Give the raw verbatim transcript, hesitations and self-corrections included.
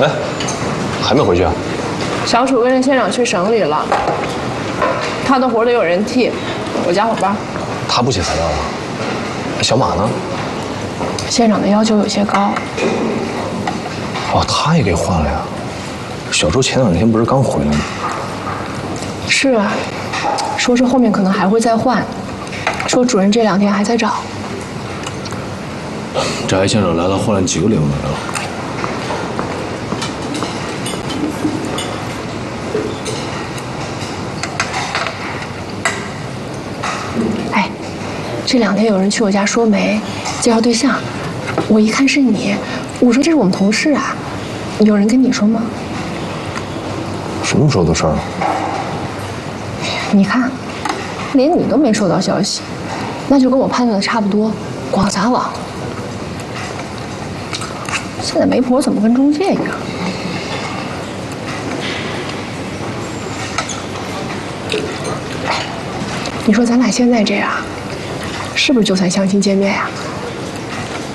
哎，还没回去啊？ 小楚跟着县长去省里了，他的活得有人替，我加会班。 他不写材料了？小马呢？ 县长的要求有些高。 哦，他也给换了呀。小周前两天不是刚回来吗？ 是啊，说是后面可能还会再换，说主任这两天还在找。 这还县长来了，换了几个领导来了？ 哎，这两天有人去我家说媒，介绍对象，我一看是你，我说这是我们同事啊，有人跟你说吗？ 什么时候的事儿？ 你看，连你都没收到消息，那就跟我判断的差不多，广撒网。现在媒婆怎么跟中介一样？你说咱俩现在这样，是不是就算相亲见面呀？